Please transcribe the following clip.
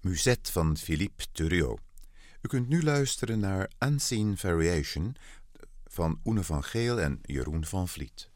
Musette van Philippe Thuriot. U kunt nu luisteren naar Unseen Variation van Oene van Geel en Jeroen van Vliet.